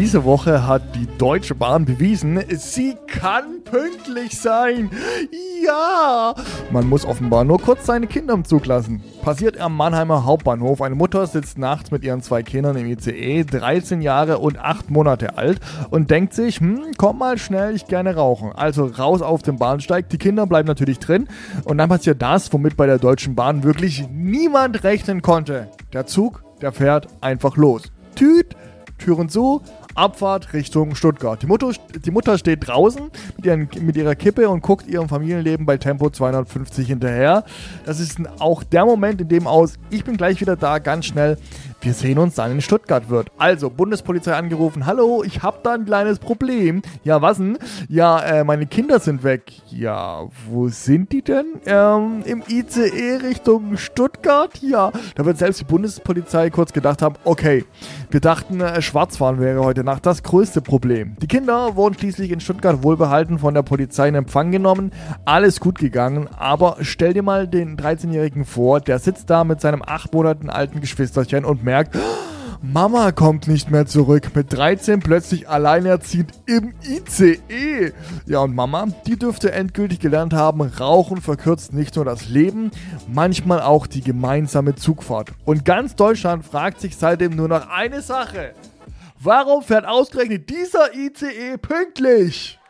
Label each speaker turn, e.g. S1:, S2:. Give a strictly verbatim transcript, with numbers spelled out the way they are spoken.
S1: Diese Woche hat die Deutsche Bahn bewiesen, sie kann pünktlich sein. Ja! Man muss offenbar nur kurz seine Kinder im Zug lassen. Passiert am Mannheimer Hauptbahnhof. Eine Mutter sitzt nachts mit ihren zwei Kindern im I C E, dreizehn Jahre und acht Monate alt, und denkt sich, hm, komm mal schnell, ich gerne rauchen. Also raus auf den Bahnsteig, die Kinder bleiben natürlich drin, und dann passiert das, womit bei der Deutschen Bahn wirklich niemand rechnen konnte. Der Zug, der fährt einfach los. Tüt, Türen zu, Abfahrt Richtung Stuttgart. Die Mutter, die Mutter steht draußen mit, ihren, mit ihrer Kippe und guckt ihrem Familienleben bei Tempo zweihundertfünfzig hinterher. Das ist auch der Moment, in dem aus, ich bin gleich wieder da, ganz schnell, wir sehen uns dann in Stuttgart wird. Also, Bundespolizei angerufen, hallo, ich hab da ein kleines Problem. Ja, was denn? Ja, äh, meine Kinder sind weg. Ja, wo sind die denn? Ähm, im I C E Richtung Stuttgart? Ja, da wird selbst die Bundespolizei kurz gedacht haben, okay, wir dachten, äh, Schwarzfahren wäre heute Nacht das größte Problem. Die Kinder wurden schließlich in Stuttgart wohlbehalten von der Polizei in Empfang genommen. Alles gut gegangen, aber stell dir mal den dreizehnjährigen vor, der sitzt da mit seinem acht Monaten alten Geschwisterchen und merkt, Mama kommt nicht mehr zurück. Mit dreizehn plötzlich alleinerziehend im I C E. Ja, und Mama, die dürfte endgültig gelernt haben, Rauchen verkürzt nicht nur das Leben, manchmal auch die gemeinsame Zugfahrt. Und ganz Deutschland fragt sich seitdem nur noch eine Sache. Warum fährt ausgerechnet dieser I C E pünktlich?